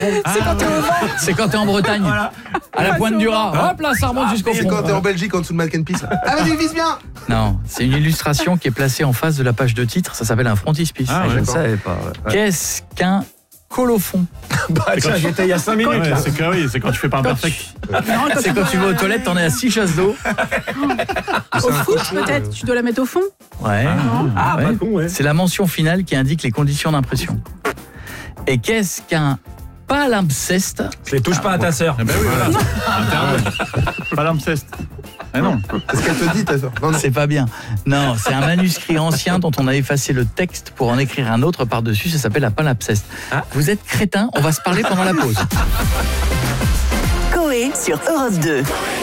C'est quand t'es au vent. C'est quand t'es en Bretagne, à la pointe du Raz. Hop là, ça remonte jusqu'au C'est front. quand t'es en Belgique en dessous de Mac and Peace. Ah vas-y, vise bien. Non, c'est une illustration qui est placée en face de la page de titre. Ça s'appelle un frontispice. Je ne savais pas. Qu'est-ce qu'un colophon? Tiens, j'étais il y a 5 minutes. là. C'est quand tu fais pas un perfect. C'est quand tu vas aux toilettes, t'en es à 6 chasses d'eau. Au foot, peut-être. Tu dois la mettre au fond. Ouais. Ouais. Pas con, ouais. C'est la mention finale qui indique les conditions d'impression. Et qu'est-ce qu'un palimpseste? C'est touche pas à ta sœur. Eh ben oui, voilà. Palimpseste. Ah non. C'est ce qu'elle te dit, ta soeur. Non, non. C'est pas bien. Non, c'est un manuscrit ancien dont on a effacé le texte pour en écrire un autre par-dessus. Ça s'appelle un palimpseste. Vous êtes crétin, on va se parler pendant la pause. Coé sur Europe 2.